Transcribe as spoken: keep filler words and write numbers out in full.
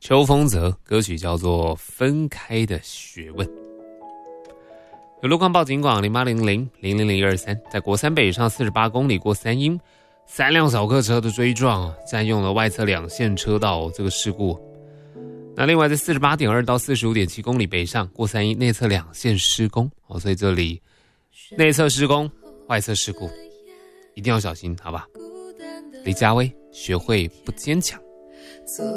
邱锋泽，歌曲叫做《分开的学问》。有路况报警广零八零零零零零二三，在国三北上四十八公里过三英，三辆小客车的追撞，占用了外侧两线车道，这个事故。那另外在 四十八点二 到 四十五点七公里北上过三英，内侧两线施工，所以这里内侧施工，外侧事故，一定要小心，好吧？李佳薇，学会不坚强。